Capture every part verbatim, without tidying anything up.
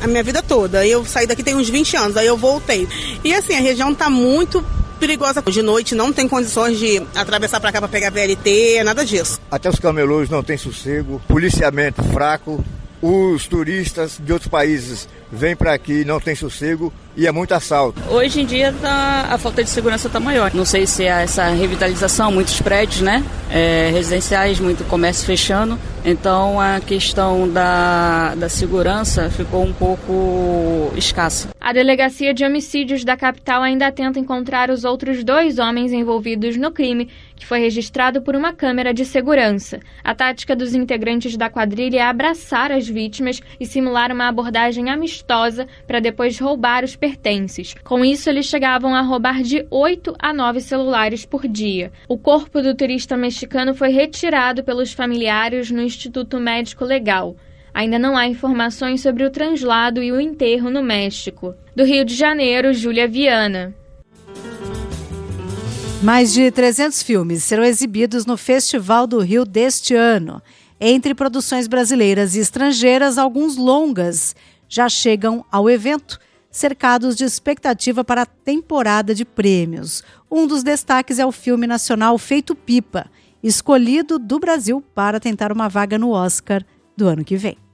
a minha vida toda. Eu saí daqui tem uns vinte anos, aí eu voltei. E assim, a região tá muito perigosa. De noite não tem condições de atravessar para cá para pegar V L T, nada disso. Até os camelôs não têm sossego, policiamento fraco, os turistas de outros países vêm para aqui e não tem sossego e é muito assalto. Hoje em dia tá, a falta de segurança está maior. Não sei se é essa revitalização, muitos prédios, né? É, residenciais, muito comércio fechando. Então a questão da, da segurança ficou um pouco escassa. A Delegacia de Homicídios da capital ainda tenta encontrar os outros dois homens envolvidos no crime, que foi registrado por uma câmera de segurança. A tática dos integrantes da quadrilha é abraçar as vítimas e simular uma abordagem amistosa para depois roubar os pertences. Com isso, eles chegavam a roubar de oito a nove celulares por dia. O corpo do turista mexicano foi retirado pelos familiares no Instituto Médico Legal. Ainda não há informações sobre o translado e o enterro no México. Do Rio de Janeiro, Júlia Viana. Mais de trezentos filmes serão exibidos no Festival do Rio deste ano. Entre produções brasileiras e estrangeiras, alguns longas já chegam ao evento, cercados de expectativa para a temporada de prêmios. Um dos destaques é o filme nacional Feito Pipa, escolhido do Brasil para tentar uma vaga no Oscar do ano que vem.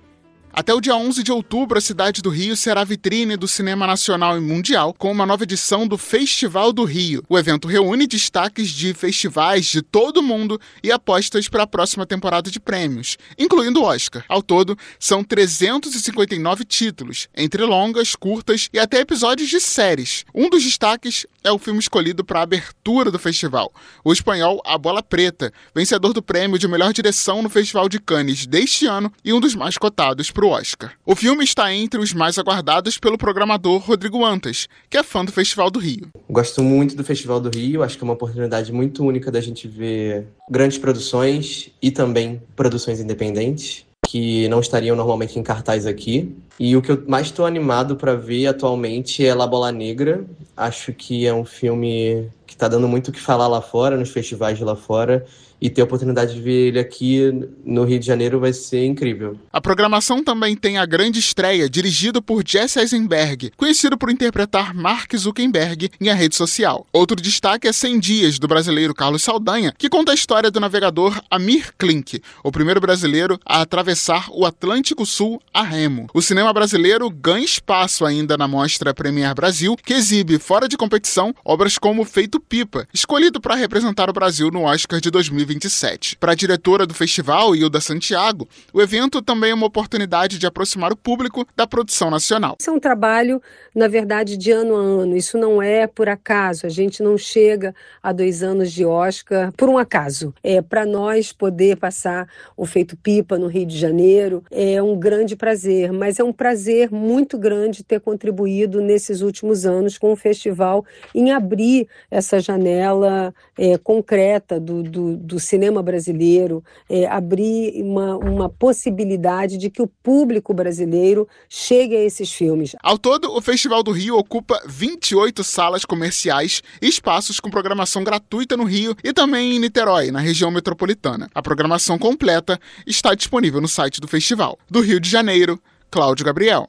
Até o dia onze de outubro, a cidade do Rio será a vitrine do cinema nacional e mundial com uma nova edição do Festival do Rio. O evento reúne destaques de festivais de todo o mundo e apostas para a próxima temporada de prêmios, incluindo o Oscar. Ao todo, são trezentos e cinquenta e nove títulos, entre longas, curtas e até episódios de séries. Um dos destaques é o filme escolhido para a abertura do festival, o espanhol A Bola Preta, vencedor do prêmio de melhor direção no Festival de Cannes deste ano e um dos mais cotados para o Oscar. O filme está entre os mais aguardados pelo programador Rodrigo Antas, que é fã do Festival do Rio. Gosto muito do Festival do Rio, acho que é uma oportunidade muito única da gente ver grandes produções e também produções independentes, que não estariam normalmente em cartaz aqui. E o que eu mais estou animado para ver atualmente é La Bola Negra. Acho que é um filme que está dando muito o que falar lá fora, nos festivais de lá fora. E ter a oportunidade de ver ele aqui no Rio de Janeiro vai ser incrível. A programação também tem a grande estreia, dirigida por Jesse Eisenberg, conhecido por interpretar Mark Zuckerberg em A Rede Social. Outro destaque é cem dias, do brasileiro Carlos Saldanha, que conta a história do navegador Amir Klink, o primeiro brasileiro a atravessar o Atlântico Sul a remo. O cinema brasileiro ganha espaço ainda na Mostra Premier Brasil, que exibe, fora de competição, obras como Feito Pipa, escolhido para representar o Brasil no Oscar de dois mil e vinte e sete. Para a diretora do festival, Hilda Santiago, o evento também é uma oportunidade de aproximar o público da produção nacional. Isso é um trabalho, na verdade, de ano a ano. Isso não é por acaso. A gente não chega a dois anos de Oscar por um acaso. É para nós poder passar o Feito Pipa no Rio de Janeiro. É um grande prazer, mas é um prazer muito grande ter contribuído nesses últimos anos com o festival em abrir essa janela é, concreta do, do, do cinema brasileiro, é, abrir uma, uma possibilidade de que o público brasileiro chegue a esses filmes. Ao todo, o Festival do Rio ocupa vinte e oito salas comerciais e espaços com programação gratuita no Rio e também em Niterói, na região metropolitana. A programação completa está disponível no site do festival. Do Rio de Janeiro, Cláudio Gabriel.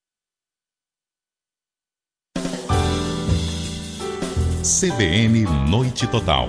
C B N Noite Total.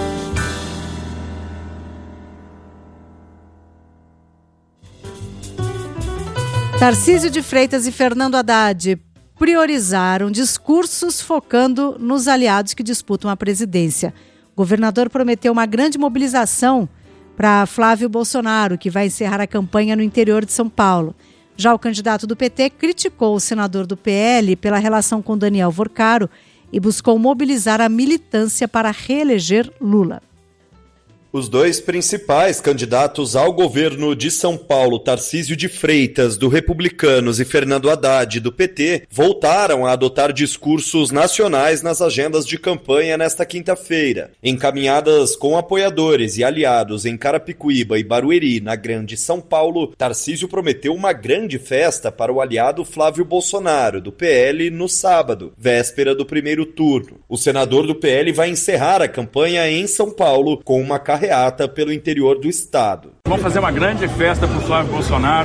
Tarcísio de Freitas e Fernando Haddad priorizaram discursos focando nos aliados que disputam a presidência. O governador prometeu uma grande mobilização para Flávio Bolsonaro, que vai encerrar a campanha no interior de São Paulo. Já o candidato do P T criticou o senador do P L pela relação com Daniel Vorcaro e buscou mobilizar a militância para reeleger Lula. Os dois principais candidatos ao governo de São Paulo, Tarcísio de Freitas, do Republicanos, e Fernando Haddad, do P T, voltaram a adotar discursos nacionais nas agendas de campanha nesta quinta-feira. Encaminhadas com apoiadores e aliados em Carapicuíba e Barueri, na Grande São Paulo, Tarcísio prometeu uma grande festa para o aliado Flávio Bolsonaro, do P L, no sábado, véspera do primeiro turno. O senador do P L vai encerrar a campanha em São Paulo com uma carreata pelo interior do estado. Vamos fazer uma grande festa para o Flávio Bolsonaro,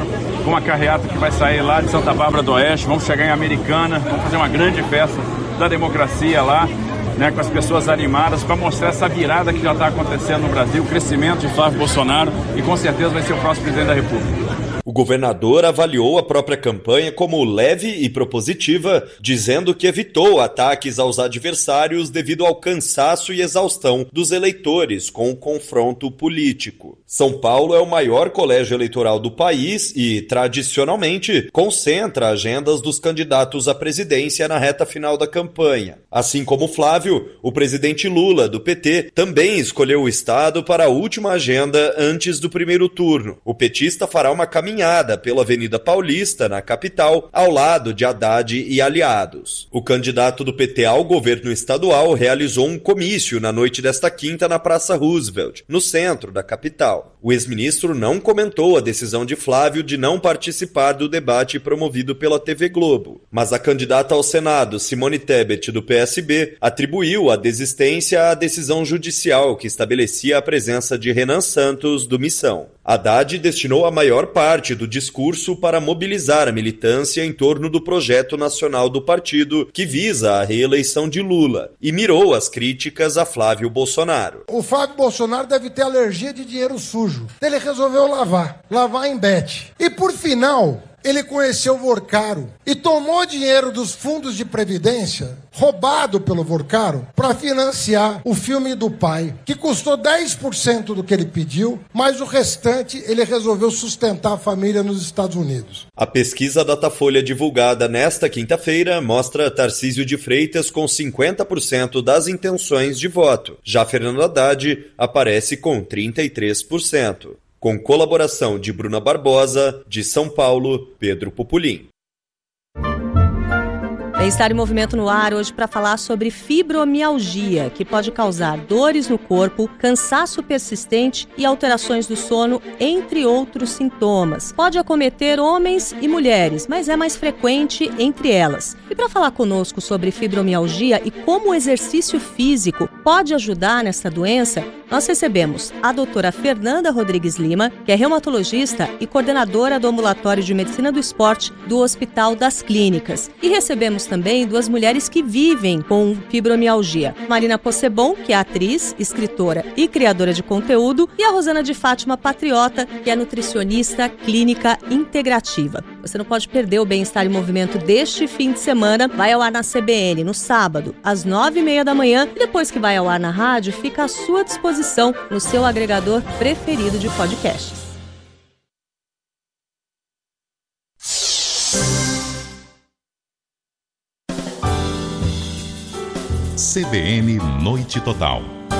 com uma carreata que vai sair lá de Santa Bárbara do Oeste, vamos chegar em Americana, vamos fazer uma grande festa da democracia lá, né, com as pessoas animadas para mostrar essa virada que já está acontecendo no Brasil, o crescimento de Flávio Bolsonaro e com certeza vai ser o próximo presidente da República. O governador avaliou a própria campanha como leve e propositiva, dizendo que evitou ataques aos adversários devido ao cansaço e exaustão dos eleitores com o confronto político. São Paulo é o maior colégio eleitoral do país e, tradicionalmente, concentra agendas dos candidatos à presidência na reta final da campanha. Assim como Flávio, o presidente Lula, do P T, também escolheu o estado para a última agenda antes do primeiro turno. O petista fará uma caminhada pela Avenida Paulista, na capital, ao lado de Haddad e aliados. O candidato do P T ao governo estadual realizou um comício na noite desta quinta na Praça Roosevelt, no centro da capital. O ex-ministro não comentou a decisão de Flávio de não participar do debate promovido pela T V Globo, mas a candidata ao Senado, Simone Tebet, do P S B, atribuiu a desistência à decisão judicial que estabelecia a presença de Renan Santos, do Missão. Haddad destinou a maior parte do discurso para mobilizar a militância em torno do projeto nacional do partido que visa a reeleição de Lula e mirou as críticas a Flávio Bolsonaro. O Flávio Bolsonaro deve ter alergia de dinheiro sujo. Ele resolveu lavar, lavar em Bet. E por final, ele conheceu o Vorcaro e tomou dinheiro dos fundos de previdência, roubado pelo Vorcaro, para financiar o filme do pai, que custou dez por cento do que ele pediu, mas o restante ele resolveu sustentar a família nos Estados Unidos. A pesquisa Datafolha divulgada nesta quinta-feira mostra Tarcísio de Freitas com cinquenta por cento das intenções de voto. Já Fernando Haddad aparece com trinta e três por cento. Com colaboração de Bruna Barbosa, de São Paulo, Pedro Pupulim. Bem-estar em movimento no ar hoje para falar sobre fibromialgia, que pode causar dores no corpo, cansaço persistente e alterações do sono, entre outros sintomas. Pode acometer homens e mulheres, mas é mais frequente entre elas. E para falar conosco sobre fibromialgia e como o exercício físico pode ajudar nessa doença, nós recebemos a doutora Fernanda Rodrigues Lima, que é reumatologista e coordenadora do Ambulatório de Medicina do Esporte do Hospital das Clínicas. E recebemos também duas mulheres que vivem com fibromialgia. Marina Possebon, que é atriz, escritora e criadora de conteúdo, e a Rosana de Fátima Patriota, que é nutricionista clínica integrativa. Você não pode perder o Bem-Estar em Movimento deste fim de semana. Vai ao ar na C B N no sábado, às nove e meia da manhã, e depois que vai ao ar na rádio, fica à sua disposição no seu agregador preferido de podcasts. C B N Noite Total.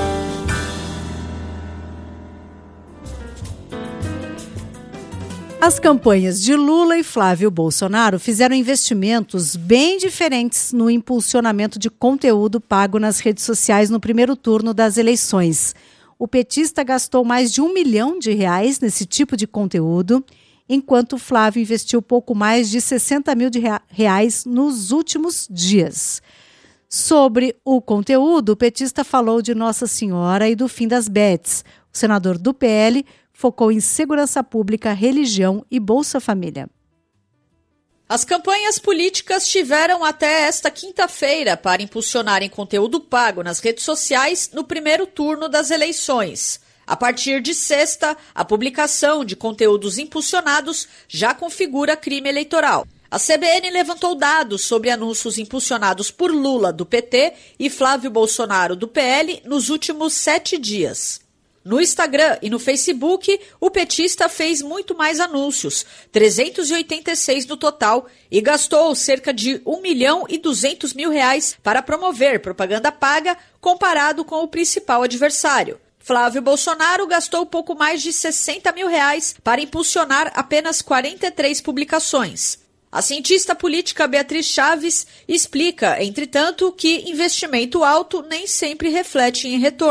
As campanhas de Lula e Flávio Bolsonaro fizeram investimentos bem diferentes no impulsionamento de conteúdo pago nas redes sociais no primeiro turno das eleições. O petista gastou mais de um milhão de reais nesse tipo de conteúdo, enquanto Flávio investiu pouco mais de sessenta mil de reais nos últimos dias. Sobre o conteúdo, o petista falou de Nossa Senhora e do fim das bets. O senador do P L focou em segurança pública, religião e Bolsa Família. As campanhas políticas tiveram até esta quinta-feira para impulsionarem conteúdo pago nas redes sociais no primeiro turno das eleições. A partir de sexta, a publicação de conteúdos impulsionados já configura crime eleitoral. A C B N levantou dados sobre anúncios impulsionados por Lula, do P T, e Flávio Bolsonaro, do P L, nos últimos sete dias. No Instagram e no Facebook, o petista fez muito mais anúncios, trezentos e oitenta e seis no total, e gastou cerca de um milhão e duzentos mil reais para promover propaganda paga comparado com o principal adversário. Flávio Bolsonaro gastou pouco mais de sessenta mil reais para impulsionar apenas quarenta e três publicações. A cientista política Beatriz Chaves explica, entretanto, que investimento alto nem sempre reflete em retorno.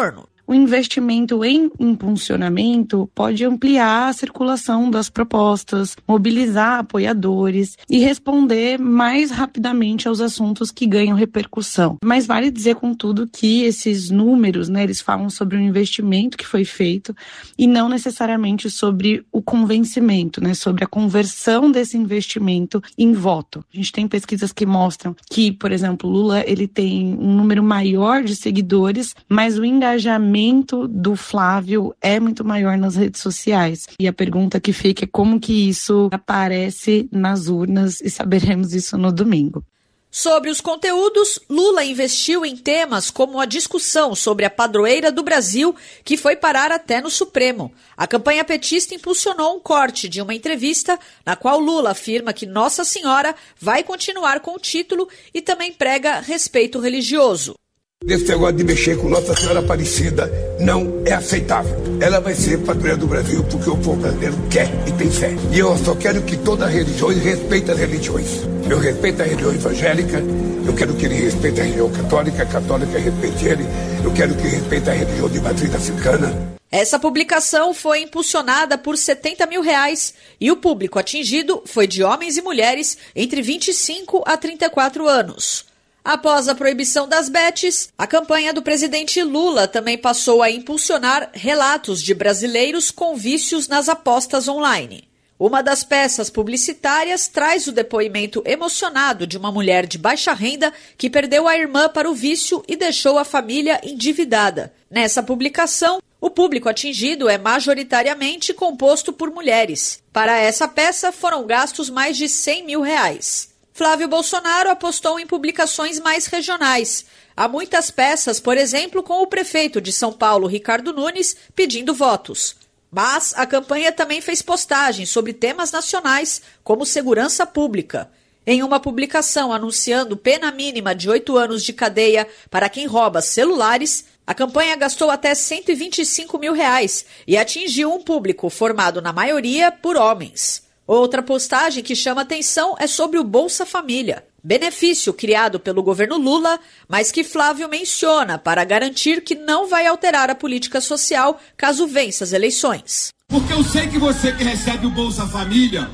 o investimento em impulsionamento pode ampliar a circulação das propostas, mobilizar apoiadores e responder mais rapidamente aos assuntos que ganham repercussão. Mas vale dizer, contudo, que esses números, né, eles falam sobre o investimento que foi feito e não necessariamente sobre o convencimento, né, sobre a conversão desse investimento em voto. A gente tem pesquisas que mostram que, por exemplo, Lula ele tem um número maior de seguidores, mas o engajamento do Flávio é muito maior nas redes sociais. E a pergunta que fica é como que isso aparece nas urnas, e saberemos isso no domingo. Sobre os conteúdos, Lula investiu em temas como a discussão sobre a padroeira do Brasil, que foi parar até no Supremo. A campanha petista impulsionou um corte de uma entrevista na qual Lula afirma que Nossa Senhora vai continuar com o título e também prega respeito religioso. Esse negócio de mexer com Nossa Senhora Aparecida não é aceitável. Ela vai ser padroeira do Brasil porque o povo brasileiro quer e tem fé. E eu só quero que todas as religiões respeitem as religiões. Eu respeito a religião evangélica, eu quero que ele respeite a religião católica, a católica respeite ele, eu quero que respeite a religião de matriz africana. Essa publicação foi impulsionada por setenta mil reais e o público atingido foi de homens e mulheres entre vinte e cinco a trinta e quatro anos. Após a proibição das bets, a campanha do presidente Lula também passou a impulsionar relatos de brasileiros com vícios nas apostas online. Uma das peças publicitárias traz o depoimento emocionado de uma mulher de baixa renda que perdeu a irmã para o vício e deixou a família endividada. Nessa publicação, o público atingido é majoritariamente composto por mulheres. Para essa peça foram gastos mais de cem mil reais. Flávio Bolsonaro apostou em publicações mais regionais. Há muitas peças, por exemplo, com o prefeito de São Paulo, Ricardo Nunes, pedindo votos. Mas a campanha também fez postagens sobre temas nacionais, como segurança pública. Em uma publicação anunciando pena mínima de oito anos de cadeia para quem rouba celulares, a campanha gastou até cento e vinte e cinco mil reais e atingiu um público formado na maioria por homens. Outra postagem que chama atenção é sobre o Bolsa Família, benefício criado pelo governo Lula, mas que Flávio menciona para garantir que não vai alterar a política social caso vença as eleições. Porque eu sei que você que recebe o Bolsa Família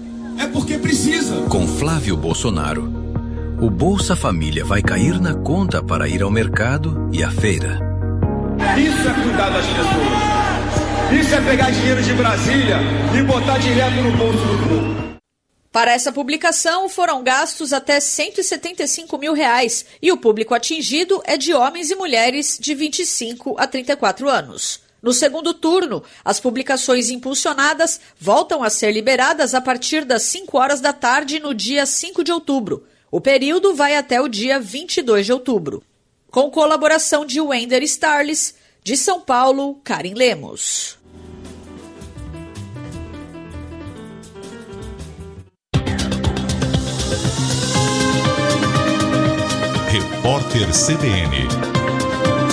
é porque precisa. Com Flávio Bolsonaro, o Bolsa Família vai cair na conta para ir ao mercado e à feira. Isso é cuidar das pessoas. Isso é pegar dinheiro de Brasília e botar direto no bolso do povo. Para essa publicação foram gastos até cento e setenta e cinco mil reais e o público atingido é de homens e mulheres de vinte e cinco a trinta e quatro anos. No segundo turno, as publicações impulsionadas voltam a ser liberadas a partir das cinco horas da tarde no dia cinco de outubro. O período vai até o dia vinte e dois de outubro. Com colaboração de Wender Starles, de São Paulo, Karin Lemos. Repórter C B N.